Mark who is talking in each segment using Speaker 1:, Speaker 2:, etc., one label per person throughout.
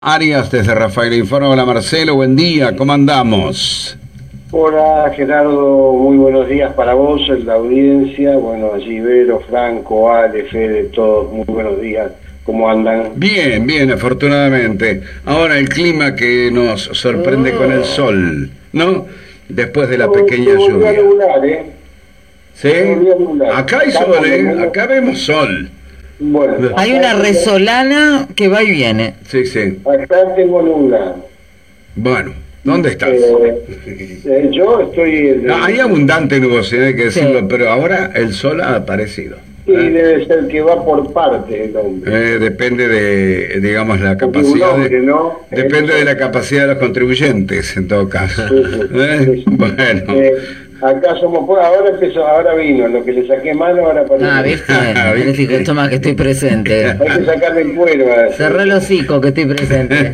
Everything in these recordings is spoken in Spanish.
Speaker 1: Arias desde Rafael Informa. Hola Marcelo, buen día, ¿cómo andamos?
Speaker 2: Hola Gerardo, muy buenos días para vos, en la audiencia. Bueno, allí Vero, Franco, Ale, Fede, todos, muy buenos días. ¿Cómo andan?
Speaker 1: Bien, bien, afortunadamente. Ahora el clima que nos sorprende con el sol, ¿no? Después de la pequeña
Speaker 2: Se volvió a
Speaker 1: lluvia.
Speaker 2: nublar, ¿eh?
Speaker 1: ¿Sí?
Speaker 2: Se volvió a nublar.
Speaker 1: Acá hay
Speaker 2: Acá
Speaker 1: sol,
Speaker 2: por lo
Speaker 1: ¿eh?
Speaker 2: menos,
Speaker 1: Acá vemos sol.
Speaker 2: bueno,
Speaker 3: Hay una resolana que va y viene.
Speaker 1: Sí, sí.
Speaker 2: acá tengo nublado.
Speaker 1: Bueno, ¿dónde estás?
Speaker 2: Yo estoy
Speaker 1: Hay abundante nubosidad, hay que decirlo,
Speaker 3: Sí.
Speaker 1: pero ahora el sol ha aparecido.
Speaker 2: y debe ser que va por partes el hombre.
Speaker 1: Depende de, digamos, la
Speaker 2: Porque un
Speaker 1: capacidad
Speaker 2: hombre,
Speaker 1: de...
Speaker 2: ¿no?
Speaker 1: Depende de la capacidad de los contribuyentes, en todo caso.
Speaker 2: Sí, sí, sí.
Speaker 1: Bueno.
Speaker 2: Acá somos, ahora vino, lo que le saqué mano, ahora aparece.
Speaker 3: ¿Viste?
Speaker 1: Ah, ¿viste?
Speaker 3: Decís que toma que estoy presente.
Speaker 2: Hay que sacarle el cuero a eso.
Speaker 3: Cerré el hocico que estoy presente.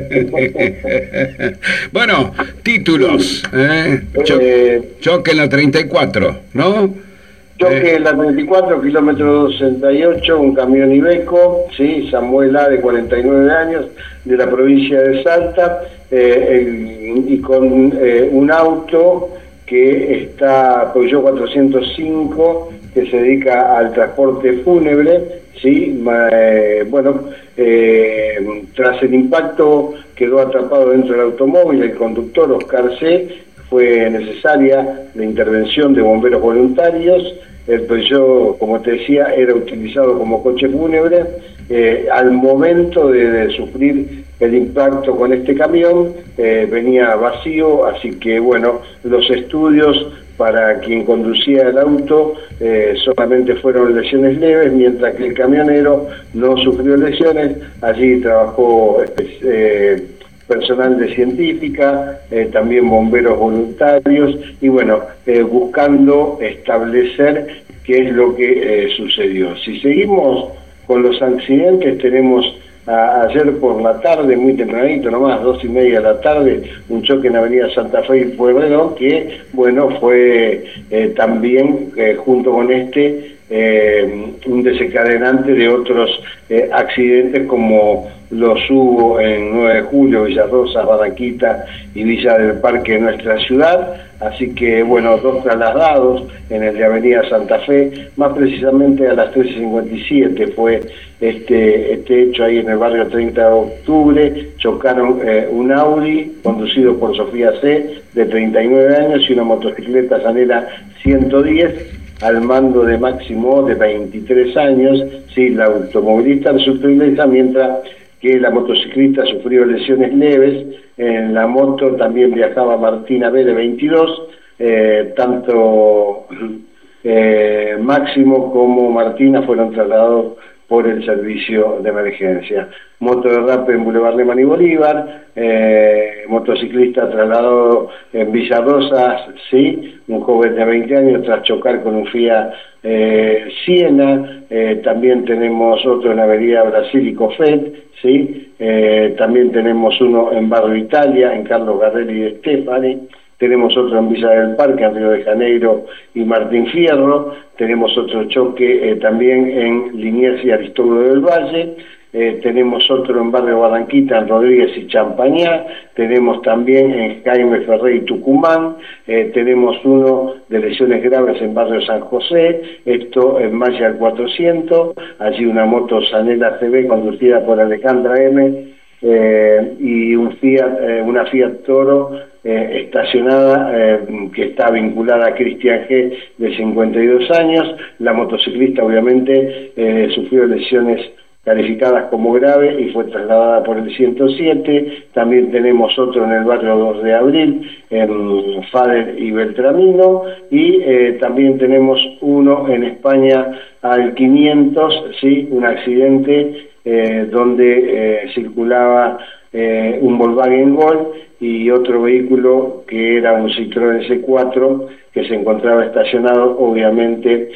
Speaker 1: Bueno, títulos. Choque en la 34, ¿no?
Speaker 2: Choque en la 34, kilómetro 268, un camión Iveco, ¿sí? Samuel A, de 49 años, de la provincia de Salta, y con un auto que está Peugeot 405, que se dedica al transporte fúnebre, ¿sí? Tras el impacto quedó atrapado dentro del automóvil el conductor Oscar C. Fue necesaria la intervención de bomberos voluntarios. El Peugeot, como te decía, era utilizado como coche fúnebre. Al momento de sufrir el impacto con este camión, venía vacío, así que bueno, los estudios para quien conducía el auto solamente fueron lesiones leves, mientras que el camionero no sufrió lesiones. Allí trabajó personal de científica, también bomberos voluntarios, y bueno, buscando establecer qué es lo que sucedió. Si seguimos con los accidentes, tenemos ayer por la tarde, muy tempranito nomás, 2:30 de la tarde, un choque en Avenida Santa Fe y Pueyrredón, que bueno, fue también junto con un desencadenante de otros accidentes, como los hubo en 9 de julio, Villa Rosa, Barranquita y Villa del Parque en nuestra ciudad. Así que bueno, 2 trasladados en el de Avenida Santa Fe, más precisamente a las 13:57 fue este hecho ahí en el barrio 30 de octubre. Chocaron un Audi conducido por Sofía C, de 39 años, y una motocicleta Sanela 110 al mando de Máximo, de 23 años. Sí, la automovilista resultó ilesa, mientras que la motociclista sufrió lesiones leves. En la moto también viajaba Martina B, de 22, tanto Máximo como Martina fueron trasladados por el servicio de emergencia. Moto de derrape en Boulevard Lehmann y Bolívar, motociclista trasladado en Villa Rosas, sí, un joven de 20 años tras chocar con un Fiat Siena. También tenemos otro en Avenida Brasil y Cofet, sí. También tenemos uno en Barrio Italia, en Carlos Gardelli de Stefani. Tenemos otro en Villa del Parque, en Río de Janeiro y Martín Fierro. Tenemos otro choque también en Liniers y Aristóbulo del Valle. Tenemos otro en Barrio Barranquita, en Rodríguez y Champañá. Tenemos también en Jaime Ferré y Tucumán. Tenemos uno de lesiones graves en Barrio San José, esto en Malla 400. Allí una moto Sanela CB conducida por Alejandra M. Y una Fiat Toro estacionada, que está vinculada a Cristian G, de 52 años. La motociclista obviamente sufrió lesiones calificadas como grave y fue trasladada por el 107. También tenemos otro en el barrio 2 de Abril, en Fader y Beltramino, y también tenemos uno en España al 500, ¿sí? Un accidente donde circulaba un Volkswagen Gol y otro vehículo que era un Citroën C4 que se encontraba estacionado. Obviamente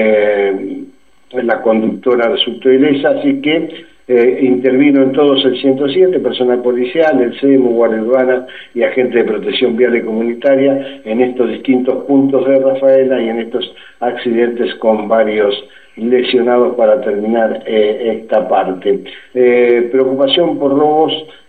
Speaker 2: la conductora resultó ilesa, así que intervino en todos el 107, personal policial, el SEMU, Guardia Urbana y agentes de protección vial y comunitaria en estos distintos puntos de Rafaela y en estos accidentes con varios lesionados para terminar esta parte. Preocupación por robos